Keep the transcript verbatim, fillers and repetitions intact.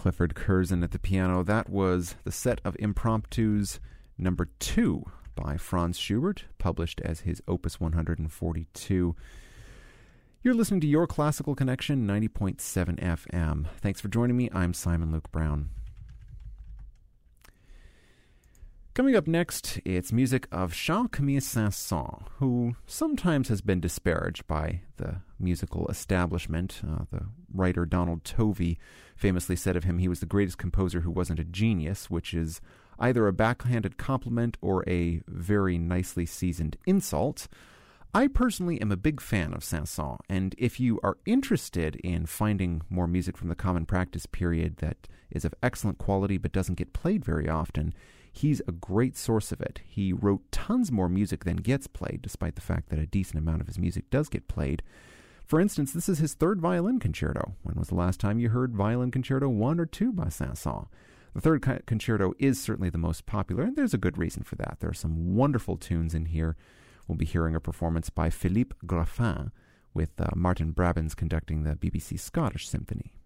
Clifford Curzon at the piano. That was the set of impromptus number two by Franz Schubert, published as his Opus one hundred forty-two. You're listening to Your Classical Connection, ninety point seven F M. Thanks for joining me. I'm Simon Luke Brown. Coming up next, it's music of Charles-Camille Saint-Saëns, who sometimes has been disparaged by the musical establishment. Uh, the writer Donald Tovey famously said of him he was the greatest composer who wasn't a genius, which is either a backhanded compliment or a very nicely seasoned insult. I personally am a big fan of Saint-Saëns, and if you are interested in finding more music from the Common Practice period that is of excellent quality but doesn't get played very often, he's a great source of it. He wrote tons more music than gets played, despite the fact that a decent amount of his music does get played. For instance, this is his third violin concerto. When was the last time you heard Violin Concerto one or two by Saint-Saëns? The third concerto is certainly the most popular, and there's a good reason for that. There are some wonderful tunes in here. We'll be hearing a performance by Philippe Graffin, with uh, Martin Brabants conducting the B B C Scottish Symphony.